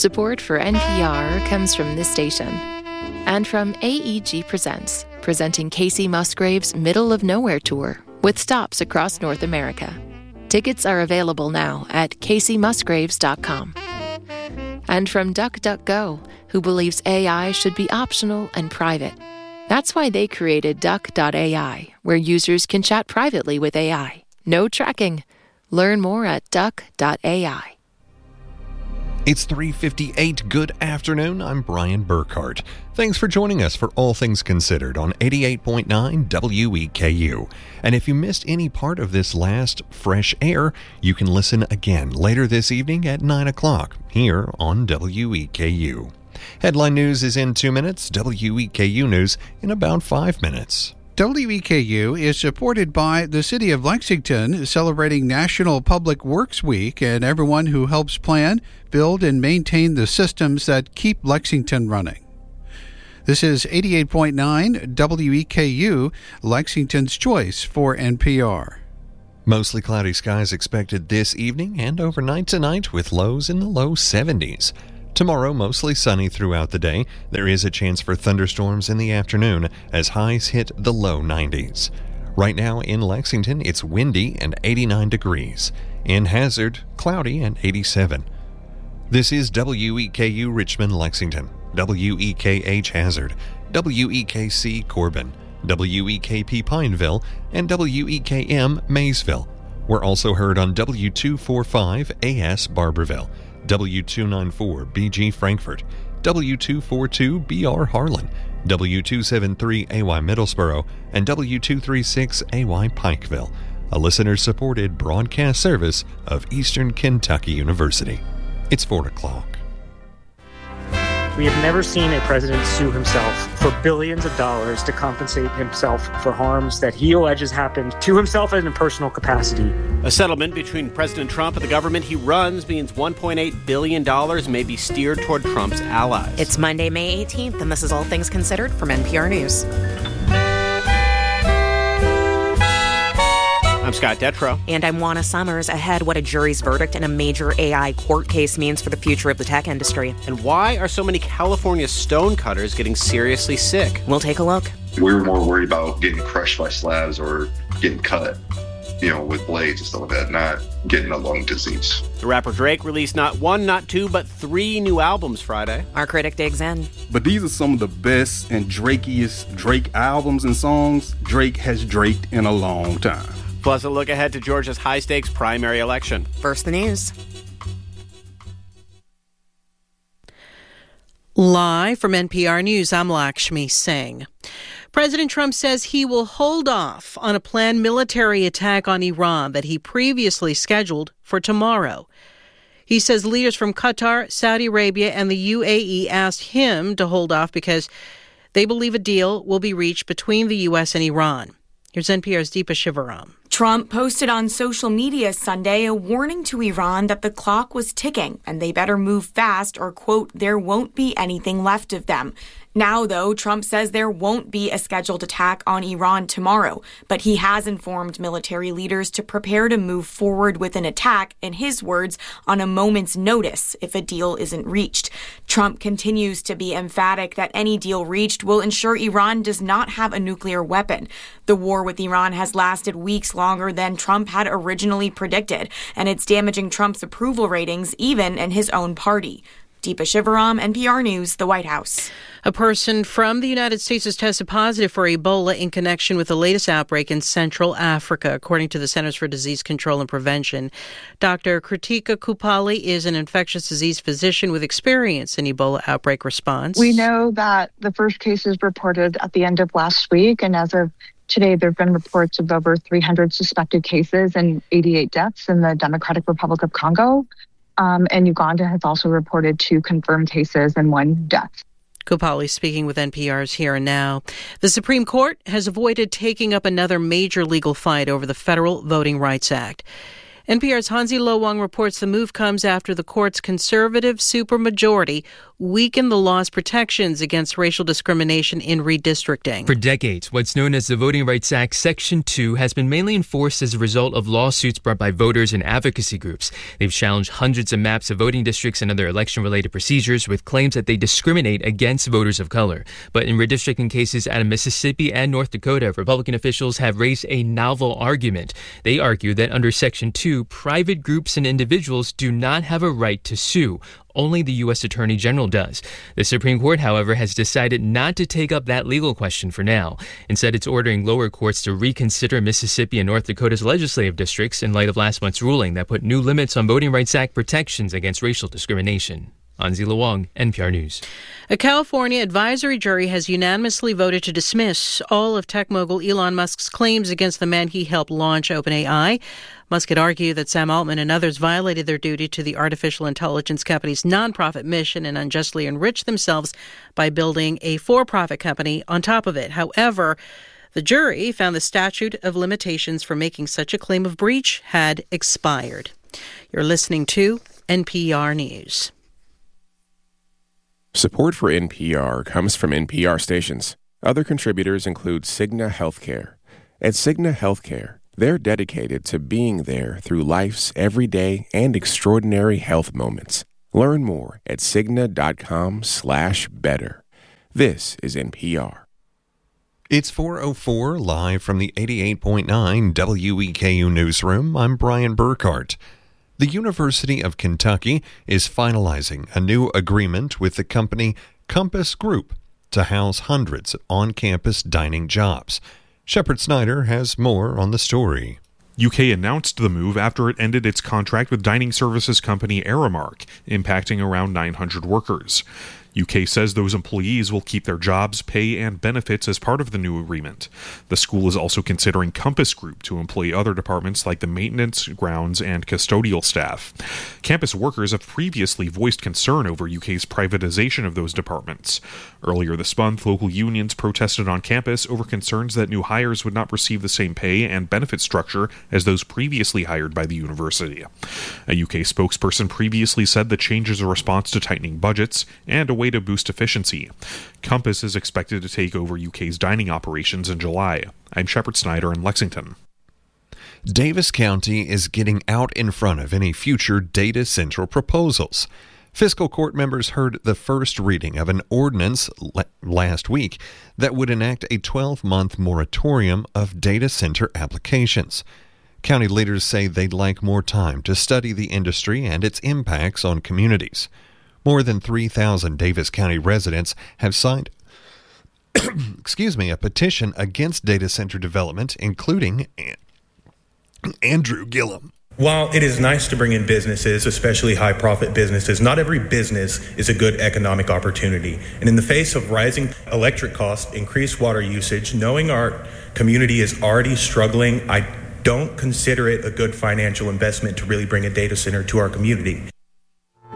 Support for NPR comes from this station and from AEG Presents, presenting Kacey Musgraves' Middle of Nowhere Tour with stops across North America. Tickets are available now at KaceyMusgraves.com. And from DuckDuckGo, who believes AI should be optional and private. That's why they created Duck.ai, where users can chat privately with AI. No tracking. Learn more at Duck.ai. It's 3:58. Good afternoon. I'm Brian Burkhart. Thanks for joining us for All Things Considered on 88.9 WEKU. And if you missed any part of this last fresh air, you can listen again later this evening at 9 o'clock here on WEKU. Headline news is in 2 minutes. WEKU news in about 5 minutes. WEKU is supported by the City of Lexington, celebrating National Public Works Week, and everyone who helps plan, build, and maintain the systems that keep Lexington running. This is 88.9 WEKU, Lexington's choice for NPR. Mostly cloudy skies expected this evening and overnight tonight, with lows in the low 70s. Tomorrow, mostly sunny throughout the day. There is a chance for thunderstorms in the afternoon as highs hit the low 90s. Right now in Lexington, it's windy and 89 degrees. In Hazard, cloudy and 87. This is WEKU Richmond, Lexington, WEKH Hazard, WEKC Corbin, WEKP Pineville, and WEKM Maysville. We're also heard on W245 AS Barberville, W294 BG Frankfort, W242 BR Harlan, W273 AY Middlesboro, and W236 AY Pikeville, a listener-supported broadcast service of Eastern Kentucky University. It's 4 o'clock. We have never seen a president sue himself for billions of dollars to compensate himself for harms that he alleges happened to himself in a personal capacity. A settlement between President Trump and the government he runs means $1.8 billion may be steered toward Trump's allies. It's Monday, May 18th, and this is All Things Considered from NPR News. I'm Scott Detrow. And I'm Juana Summers. Ahead, what a jury's verdict in a major AI court case means for the future of the tech industry. And why are so many California stonecutters getting seriously sick? We'll take a look. We were more worried about getting crushed by slabs or getting cut, with blades and stuff like that, not getting a lung disease. The rapper Drake released not one, not two, but 3 new albums Friday. Our critic digs in. But these are some of the best and Drakiest Drake albums and songs Drake has draked in a long time. Plus, a look ahead to Georgia's high-stakes primary election. First, the news. Live from NPR News, I'm Lakshmi Singh. President Trump says he will hold off on a planned military attack on Iran that he previously scheduled for tomorrow. He says leaders from Qatar, Saudi Arabia, and the UAE asked him to hold off because they believe a deal will be reached between the U.S. and Iran. Here's NPR's Deepa Shivaram. Trump posted on social media Sunday a warning to Iran that the clock was ticking and they better move fast or, quote, there won't be anything left of them. Now, though, Trump says there won't be a scheduled attack on Iran tomorrow, but he has informed military leaders to prepare to move forward with an attack, in his words, on a moment's notice if a deal isn't reached. Trump continues to be emphatic that any deal reached will ensure Iran does not have a nuclear weapon. The war with Iran has lasted weeks longer than Trump had originally predicted, and it's damaging Trump's approval ratings even in his own party. Deepa Shivaram, NPR News, the White House. A person from the United States has tested positive for Ebola in connection with the latest outbreak in Central Africa, according to the Centers for Disease Control and Prevention. Dr. Kritika Kupali is an infectious disease physician with experience in Ebola outbreak response. We know that the first case is reported at the end of last week, and as of today, there have been reports of over 300 suspected cases and 88 deaths in the Democratic Republic of Congo. And Uganda has also reported 2 confirmed cases and 1 death. Kupali speaking with NPR's Here and Now. The Supreme Court has avoided taking up another major legal fight over the Federal Voting Rights Act. NPR's Hansi Lo Wang reports the move comes after the court's conservative supermajority weakened the law's protections against racial discrimination in redistricting. For decades, what's known as the Voting Rights Act Section 2 has been mainly enforced as a result of lawsuits brought by voters and advocacy groups. They've challenged hundreds of maps of voting districts and other election-related procedures with claims that they discriminate against voters of color. But in redistricting cases out of Mississippi and North Dakota, Republican officials have raised a novel argument. They argue that under Section 2, private groups and individuals do not have a right to sue. Only the U.S. Attorney General does. The Supreme Court, however, has decided not to take up that legal question for now. Instead, it's ordering lower courts to reconsider Mississippi and North Dakota's legislative districts in light of last month's ruling that put new limits on Voting Rights Act protections against racial discrimination. Hansi Lo Wang, NPR News. A California advisory jury has unanimously voted to dismiss all of tech mogul Elon Musk's claims against the man he helped launch OpenAI. Musk had argued that Sam Altman and others violated their duty to the artificial intelligence company's nonprofit mission and unjustly enriched themselves by building a for-profit company on top of it. However, the jury found the statute of limitations for making such a claim of breach had expired. You're listening to NPR News. Support for NPR comes from NPR stations. Other contributors include Cigna Healthcare. At Cigna Healthcare, they're dedicated to being there through life's everyday and extraordinary health moments. Learn more at Cigna.com/better. This is NPR. It's 4:04, live from the 88.9 WEKU newsroom. I'm Brian Burkhart. The University of Kentucky is finalizing a new agreement with the company Compass Group to house hundreds of on-campus dining jobs. Shepard Snyder has more on the story. UK announced the move after it ended its contract with dining services company Aramark, impacting around 900 workers. UK says those employees will keep their jobs, pay, and benefits as part of the new agreement. The school is also considering Compass Group to employ other departments like the maintenance, grounds, and custodial staff. Campus workers have previously voiced concern over UK's privatization of those departments. Earlier this month, local unions protested on campus over concerns that new hires would not receive the same pay and benefit structure as those previously hired by the university. A UK spokesperson previously said the change is a response to tightening budgets and a way to boost efficiency. Compass is expected to take over UK's dining operations in July. I'm Shepard Snyder in Lexington. Davis County is getting out in front of any future data center proposals. Fiscal court members heard the first reading of an ordinance last week that would enact a 12-month moratorium of data center applications. County leaders say they'd like more time to study the industry and its impacts on communities. More than 3,000 Davis County residents have signed a petition against data center development, including Andrew Gillum. While it is nice to bring in businesses, especially high-profit businesses, not every business is a good economic opportunity. And in the face of rising electric costs, increased water usage, knowing our community is already struggling, I don't consider it a good financial investment to really bring a data center to our community.